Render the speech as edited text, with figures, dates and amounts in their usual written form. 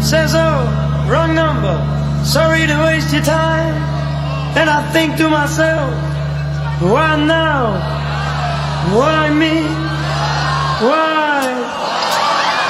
says, oh, wrong number, sorry to waste your time. And I think to myself, why now? What I mean? Why